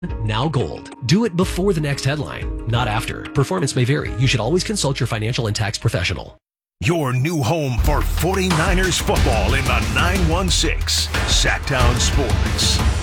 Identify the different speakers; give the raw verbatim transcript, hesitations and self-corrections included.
Speaker 1: Now gold. Do it before the next headline, not after. Performance may vary. You should always consult your financial and tax professional.
Speaker 2: Your new home for forty-niners football in the nine one six, Sacktown Sports.